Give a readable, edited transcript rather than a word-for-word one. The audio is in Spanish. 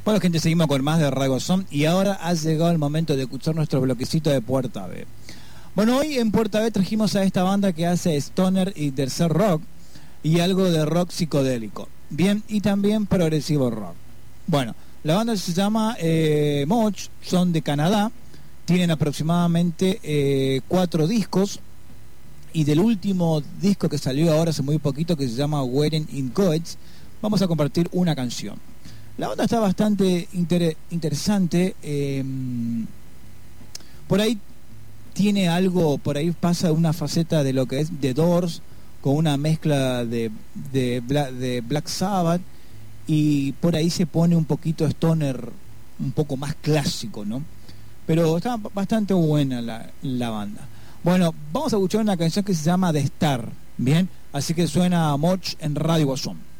Bueno, gente, seguimos con más de Radio Son y ahora ha llegado el momento de escuchar nuestro bloquecito de Puerta B. Bueno, hoy en Puerta B trajimos a esta banda que hace stoner y tercer rock y algo de rock psicodélico. Bien, y también progresivo rock. Bueno, la banda se llama Moch, son de Canadá, tienen aproximadamente 4 discos y del último disco que salió ahora hace muy poquito, que se llama Wedding in Coeds, vamos a compartir una canción. La banda está bastante interesante, por ahí tiene algo, por ahí pasa una faceta de lo que es The Doors, con una mezcla de Black Sabbath, y por ahí se pone un poquito stoner, un poco más clásico, ¿no? Pero está bastante buena la banda. Bueno, vamos a escuchar una canción que se llama The Star, ¿bien? Así que suena Moch en Radio Guasón.